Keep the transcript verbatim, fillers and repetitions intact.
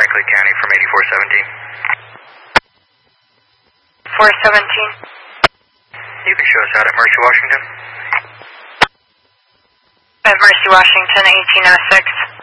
Clay County from eighty-four seventeen. four seventeen. You can show us out at Mercy, Washington. At Mercy, Washington, eighteen oh six.